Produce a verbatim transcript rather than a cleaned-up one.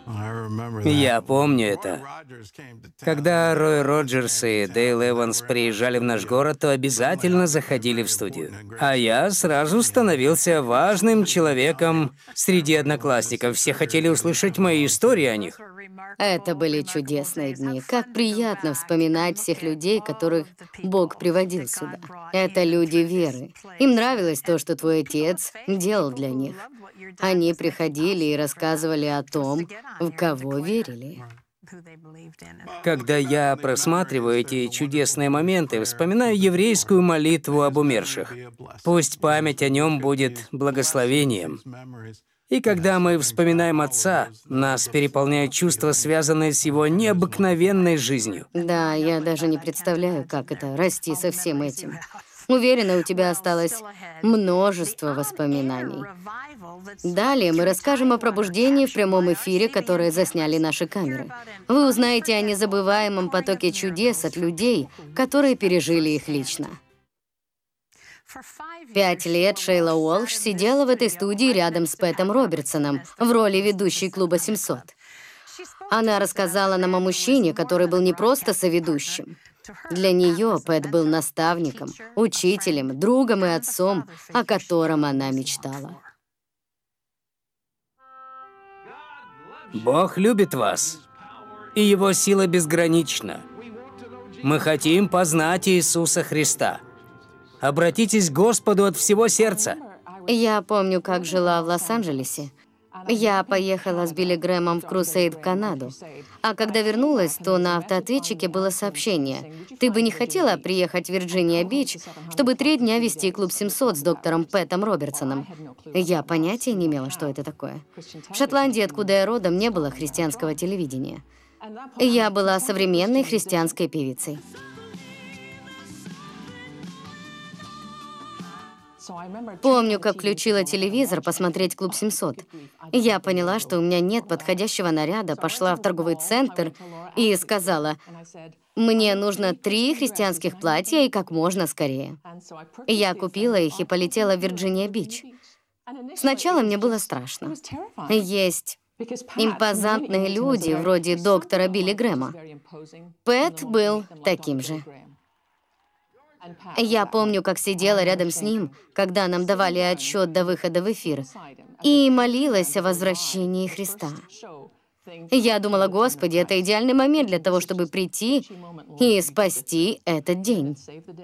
Я помню это. Когда Рой Роджерс и Дейл Эванс приезжали в наш город, то обязательно заходили в студию. А я сразу становился важным человеком среди одноклассников. Все хотели услышать мои истории о них. Это были чудесные дни. Как приятно вспоминать всех людей, которых Бог приводил сюда. Это люди веры. Им нравилось то, что твой отец делал для них. Они приходили и рассказывали о том, в кого верили. Когда я просматриваю эти чудесные моменты, вспоминаю еврейскую молитву об умерших. Пусть память о нем будет благословением. И когда мы вспоминаем отца, нас переполняют чувства, связанные с его необыкновенной жизнью. Да, я даже не представляю, как это — расти со всем этим. Уверена, у тебя осталось множество воспоминаний. Далее мы расскажем о пробуждении в прямом эфире, которое засняли наши камеры. Вы узнаете о незабываемом потоке чудес от людей, которые пережили их лично. Пять лет Шейла Уолш сидела в этой студии рядом с Пэтом Робертсоном в роли ведущей клуба семьсот. Она рассказала нам о мужчине, который был не просто соведущим. Для нее Пэт был наставником, учителем, другом и отцом, о котором она мечтала. Бог любит вас, и Его сила безгранична. Мы хотим познать Иисуса Христа. Обратитесь к Господу от всего сердца. Я помню, как жила в Лос-Анджелесе. Я поехала с Билли Грэмом в Крусейд в Канаду. А когда вернулась, то на автоответчике было сообщение: «Ты бы не хотела приехать в Вирджиния-Бич, чтобы три дня вести клуб семьсот с доктором Пэтом Робертсоном?» Я понятия не имела, что это такое. В Шотландии, откуда я родом, не было христианского телевидения. Я была современной христианской певицей. Помню, как включила телевизор посмотреть «Клуб семьсот». Я поняла, что у меня нет подходящего наряда, пошла в торговый центр и сказала: «Мне нужно три христианских платья и как можно скорее». Я купила их и полетела в Вирджиния-Бич. Сначала мне было страшно. Есть импозантные люди, вроде доктора Билли Грэма. Пэт был таким же. Я помню, как сидела рядом с ним, когда нам давали отчет до выхода в эфир, и молилась о возвращении Христа. Я думала: Господи, это идеальный момент для того, чтобы прийти и спасти этот день.